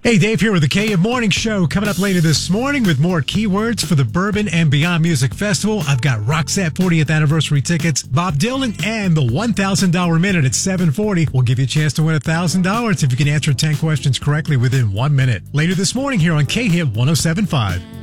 Hey, Dave here with the KM Morning Show. Coming up later this morning with more keywords for the Bourbon and Beyond Music Festival. I've got Roxette 40th Anniversary tickets, Bob Dylan, and the $1,000 minute at 7:40. We'll give you a chance to win $1,000 if you can answer 10 questions correctly within 1 minute. Later this morning here on KHIT 107.5.